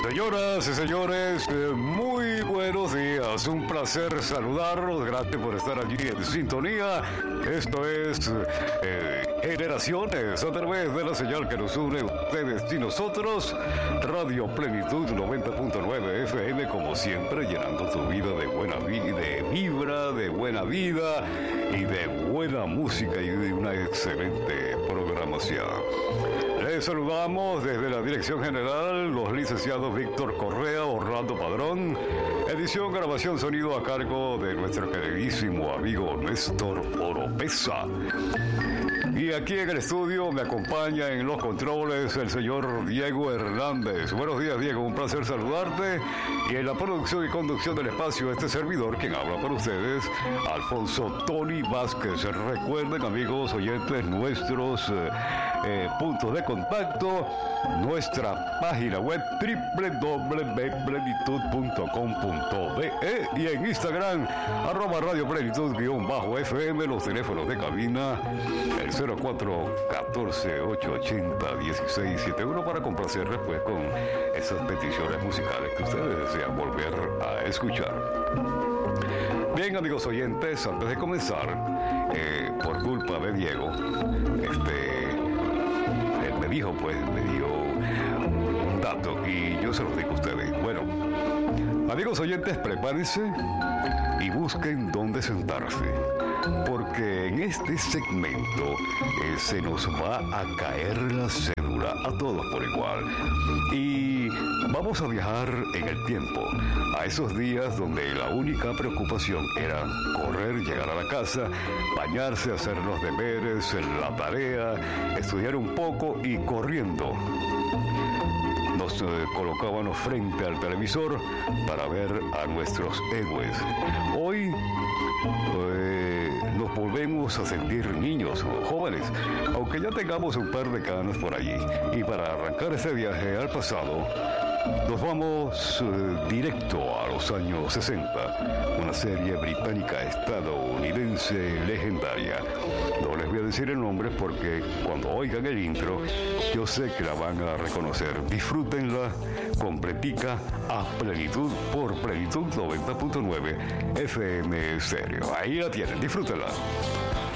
Señoras y señores, muy buenos días. Un placer saludarlos. Gracias por estar allí en sintonía. Esto es Generaciones a través de la señal que nos une ustedes y nosotros. Radio Plenitud 90.9 FM, como siempre, llenando tu vida de buena de vibra, de buena vida y de buena música y de una excelente programación. Les saludamos desde la dirección general, los licenciados Víctor Correa, Orlando Padrón, edición, grabación, sonido a cargo de nuestro queridísimo amigo Néstor Oropesa. Y aquí en el estudio me acompaña en los controles el señor Diego Hernández. Buenos días, Diego, un placer saludarte. Y en la producción y conducción del espacio, este servidor, quien habla para ustedes, Alfonso Tony Vázquez. Recuerden, amigos oyentes, nuestros puntos de contacto, nuestra página web www.plenitud.com.be y en Instagram, @radioplenitud_FM, los teléfonos de cabina, el 04-14-880-1671 para complacerles pues con esas peticiones musicales que ustedes desean volver a escuchar. Bien, amigos oyentes, antes de comenzar, por culpa de Diego, él me dio un dato y yo se los digo a ustedes. Bueno, amigos oyentes, prepárense y busquen dónde sentarse, porque en este segmento se nos va a caer la cédula a todos por igual y vamos a viajar en el tiempo, a esos días donde la única preocupación era correr, llegar a la casa, bañarse, hacer los deberes, la tarea, estudiar un poco y corriendo nos colocábamos frente al televisor para ver a nuestros héroes. Hoy nos volvemos a sentir niños o jóvenes, aunque ya tengamos un par de canas por allí. Y para arrancar este viaje al pasado, nos vamos directo a los años 60, una serie británica estadounidense legendaria. No les voy a decir el nombre porque cuando oigan el intro, yo sé que la van a reconocer. Disfrútenla completica a plenitud por Plenitud 90.9 FM Stereo. Ahí la tienen, disfrútenla.